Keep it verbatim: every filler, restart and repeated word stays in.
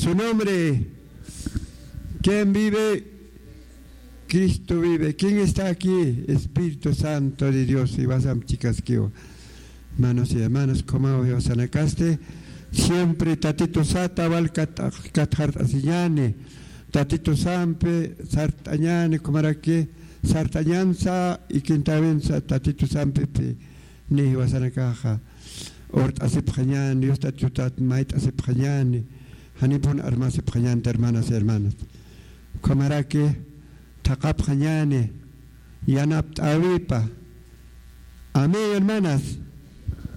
su nombre. ¿Quién vive? Cristo vive. ¿Quién está aquí? Espíritu Santo de Dios. Y vas a chicas que hermanos y hermanas, como os anacaste, siempre tatito sata val kathart asiyane, tatito sampe sartañane, como era que sartañanza y quintavenza tatito sampe pe ni vas anacaja. Ort asipjañane, Dios tatutat mait asipjañane, hanipon armas asipjañane, hermanas y hermanas. Como era que takapjañane, yanap avipa. Amén, hermanas.